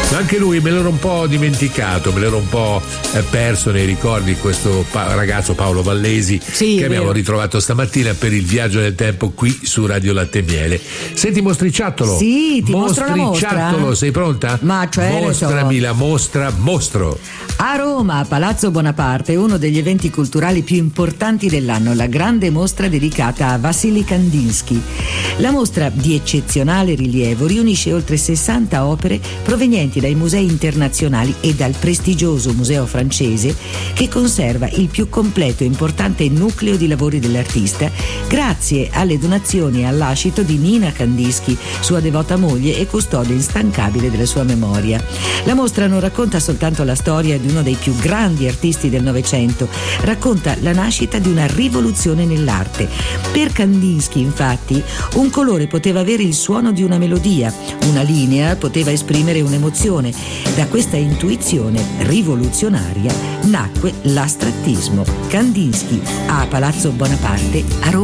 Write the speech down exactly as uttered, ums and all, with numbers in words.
Anche lui me l'ero un po' dimenticato, me l'ero un po' perso nei ricordi, questo pa- ragazzo Paolo Vallesi, sì, che abbiamo ritrovato stamattina per il viaggio nel tempo qui su Radio Latte e Miele. Senti, mostriciattolo. Sì, ti mostro la mostriciattolo, mostra. sei pronta? Ma certo. Mostrami la mostra, mostro. A Roma, Palazzo Bonaparte, uno degli eventi culturali più importanti dell'anno, la grande mostra dedicata a Vassili Kandinsky. La mostra, di eccezionale rilievo, riunisce oltre sessanta opere provenienti dai musei internazionali e dal prestigioso museo francese, che conserva il più completo e importante nucleo di lavori dell'artista, grazie alle donazioni e all'ascito di Nina Kandinsky, sua devota moglie e custode instancabile della sua memoria. La mostra non racconta soltanto la storia di uno dei più grandi artisti del Novecento, racconta la nascita di una rivoluzione nell'arte. Per Kandinsky, infatti, un colore poteva avere il suono di una melodia, una linea poteva esprimere un'emozione. Da questa intuizione rivoluzionaria nacque l'astrattismo. Kandinsky a Palazzo Bonaparte a Roma.